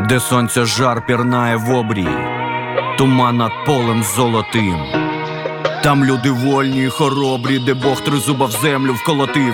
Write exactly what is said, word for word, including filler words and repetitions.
де сонця жар пірнає в обрій, туман над полем золотим. Там люди вольні й хоробрі, де Бог тризуба в землю вколотив.